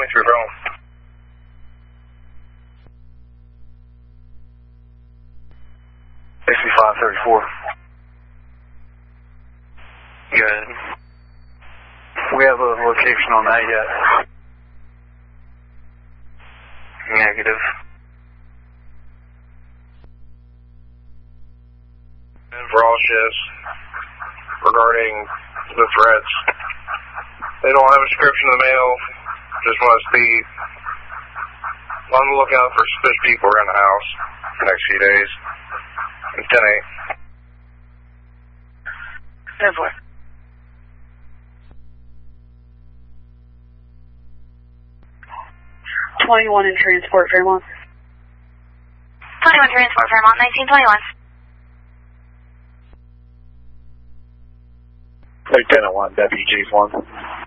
23 Brown. XB534. Good. We have a location on that yet. Negative. And for all shifts, regarding the threats, they don't have a description of the mail, just want us to be on the lookout for suspicious people around the house for the next few days. And 10-8. 10-4. (21) in transport, Fairmont. 21 transport, Fairmont, 1921. Lieutenant 1, Deputy Chief 1.